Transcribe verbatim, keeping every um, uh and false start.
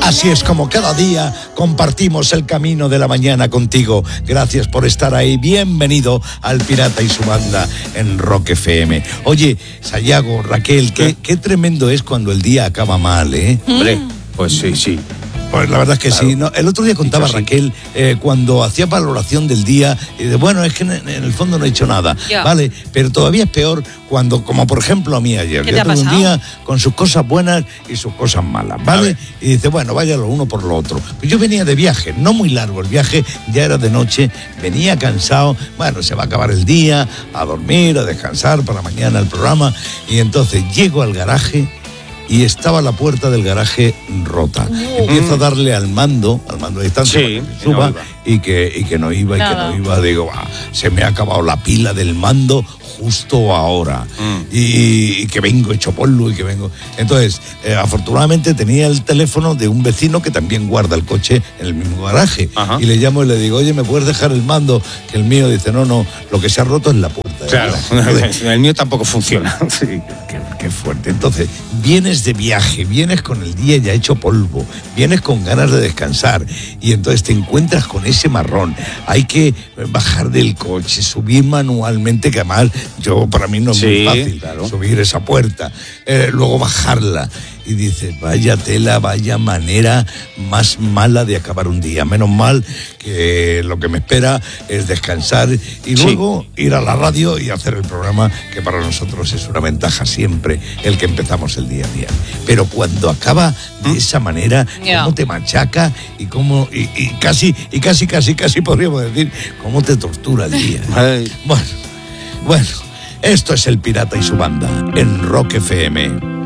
Así es como cada día compartimos el camino de la mañana contigo. Gracias por estar ahí. Bienvenido al Pirata y su banda en Rock F M. Oye, Sayago, Raquel, qué, qué tremendo es cuando el día acaba mal, ¿eh? Hombre, pues sí, sí. Pues la verdad es que claro. sí. ¿no? El otro día contaba Dicho Raquel eh, cuando hacía valoración del día, y de, bueno, es que en, en el fondo no he hecho nada, yeah. ¿vale? Pero todavía es peor cuando, como por ejemplo a mí ayer, ¿Qué yo te ha tuve pasado? un día con sus cosas buenas y sus cosas malas, ¿vale? Y dice, bueno, vaya lo uno por lo otro. Yo venía de viaje, no muy largo el viaje, ya era de noche, venía cansado, bueno, se va a acabar el día, a dormir, a descansar para mañana el programa, y entonces llego al garaje y estaba la puerta del garaje rota. Uh, Empiezo a darle al mando, al mando de distancia, sí, para que suba, y, no y, que, y que no iba, Nada. y que no iba. Digo, ah, se me ha acabado la pila del mando justo ahora. Mm. Y, y que vengo hecho polvo y que vengo... Entonces, eh, afortunadamente tenía el teléfono de un vecino que también guarda el coche en el mismo garaje. Ajá. Y le llamo y le digo, oye, ¿me puedes dejar el mando? Que el mío dice, no, no, lo que se ha roto es la puerta. Claro, el mío tampoco funciona. Sí, qué, qué fuerte. Entonces, vienes de viaje, vienes con el día ya hecho polvo, vienes con ganas de descansar y entonces te encuentras con ese marrón. Hay que bajar del coche, subir manualmente, que además yo para mí no es sí, muy fácil claro. subir esa puerta, eh, luego bajarla. Y dices, vaya tela, vaya manera más mala de acabar un día. Menos mal que lo que me espera es descansar y luego sí. ir a la radio y hacer el programa, que para nosotros es una ventaja siempre, el que empezamos el día a día. Pero cuando acaba de esa manera, yeah. cómo te machaca y cómo, y, y casi, y casi, casi, casi podríamos decir, cómo te tortura el día. Bueno, bueno, esto es el Pirata y su banda en Rock F M.